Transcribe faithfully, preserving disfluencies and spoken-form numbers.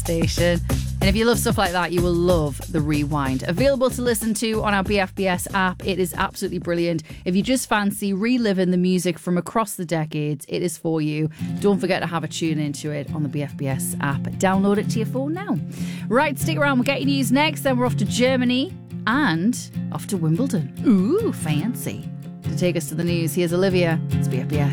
station. And if you love stuff like that, you will love The Rewind. Available to listen to on our B F B S app. It is absolutely brilliant. If you just fancy reliving the music from across the decades, it is for you. Don't forget to have a tune into it on the B F B S app. Download it to your phone now. Right, stick around. We'll get your news next. Then we're off to Germany and off to Wimbledon. Ooh, fancy. To take us to the news, here's Olivia. It's B F B S.